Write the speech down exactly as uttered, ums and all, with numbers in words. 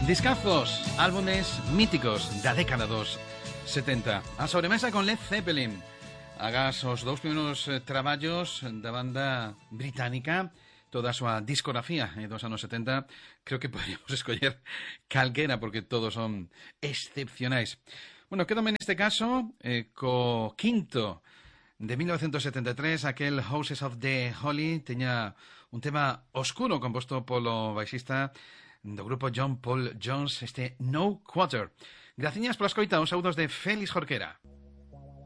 Discazos, álbumes míticos da década dos setenta. A sobremesa con Led Zeppelin. Agás os dous primeiros eh, traballos da banda británica, toda a súa discografía eh, dos anos setenta. Creo que podríamos escoller calquera porque todos son excepcionais. Bueno, quédame neste caso eh, co quinto de mil novecientos setenta e tres, aquel Houses of the Holy. Teña un tema oscuro composto polo baixista do grupo John Paul Jones, este No Quarter. Graciñas pola escoita, uns saúdos de Félix Jorquera.